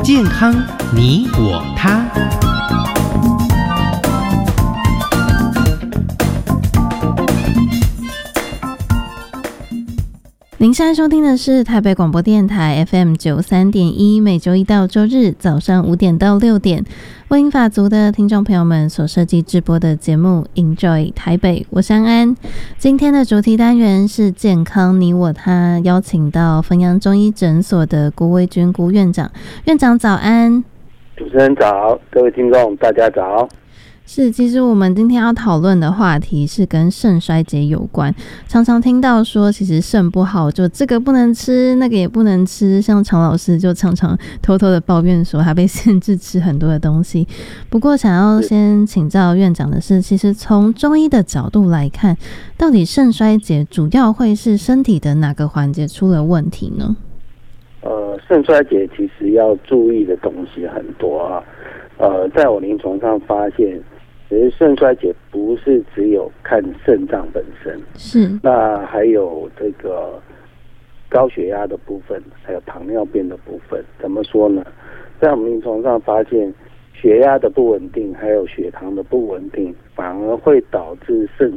健康你我他。 您现在收听的是台北广播电台 FM93.1，每周一到周日早上5点到6点，为英法族的听众朋友们所设计直播的节目 Enjoy 台北，我是安安。今天的主题单元是健康你我他，邀请到汾阳中医诊所的郭维钧郭院长。院长早安。 主持人早，各位听众大家早。 是，其实我们今天要讨论的话题是跟肾衰竭有关。常常听到说，其实肾不好，就这个不能吃，那个也不能吃。像常老师就常常偷偷的抱怨说，他被限制吃很多的东西。不过，想要先请教院长的是，其实从中医的角度来看，到底肾衰竭主要会是身体的哪个环节出了问题呢？ 肾衰竭其实要注意的东西很多啊。在我临床上发现，其实肾衰竭不是只有看肾脏本身， 是， 那还有这个高血压的部分，还有糖尿病的部分。怎么说呢？在我们临床上发现，血压的不稳定，还有血糖的不稳定，反而会导致肾